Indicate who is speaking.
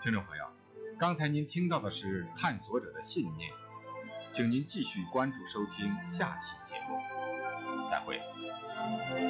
Speaker 1: 听众朋友，刚才您听到的是探索者的信念，请您继续关注收听下期节目，再会。